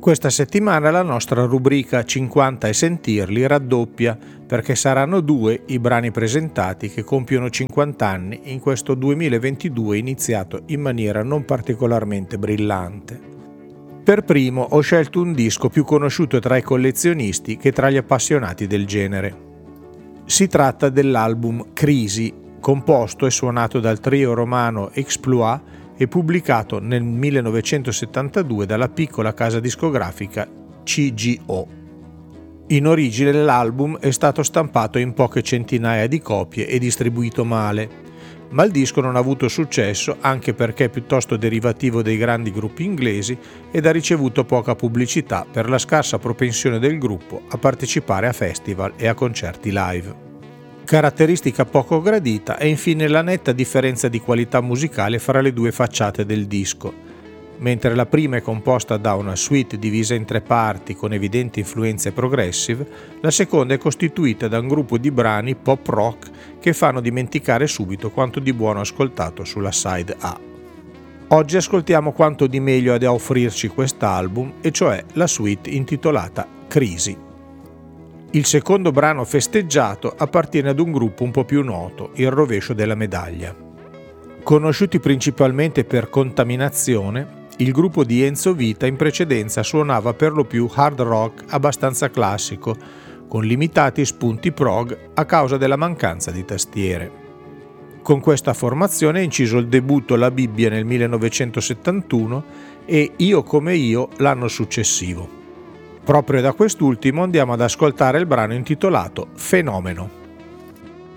Questa settimana la nostra rubrica 50 e sentirli raddoppia, perché saranno 2 i brani presentati che compiono 50 anni in questo 2022 iniziato in maniera non particolarmente brillante. Per primo ho scelto un disco più conosciuto tra i collezionisti che tra gli appassionati del genere. Si tratta dell'album Crisi, composto e suonato dal trio romano Exploit e pubblicato nel 1972 dalla piccola casa discografica CGO. In origine l'album è stato stampato in poche centinaia di copie e distribuito male, ma il disco non ha avuto successo anche perché è piuttosto derivativo dei grandi gruppi inglesi ed ha ricevuto poca pubblicità per la scarsa propensione del gruppo a partecipare a festival e a concerti live. Caratteristica poco gradita è infine la netta differenza di qualità musicale fra le due facciate del disco. Mentre la prima è composta da una suite divisa in 3 parti con evidenti influenze progressive, la seconda è costituita da un gruppo di brani pop rock che fanno dimenticare subito quanto di buono ascoltato sulla side A. Oggi ascoltiamo quanto di meglio ha da offrirci quest'album, e cioè la suite intitolata Crisi. Il secondo brano festeggiato appartiene ad un gruppo un po' più noto, il rovescio della medaglia. Conosciuti principalmente per Contaminazione, il gruppo di Enzo Vita in precedenza suonava per lo più hard rock abbastanza classico, con limitati spunti prog a causa della mancanza di tastiere. Con questa formazione ha inciso il debutto La Bibbia nel 1971 e Io come io l'anno successivo. Proprio da quest'ultimo andiamo ad ascoltare il brano intitolato Fenomeno.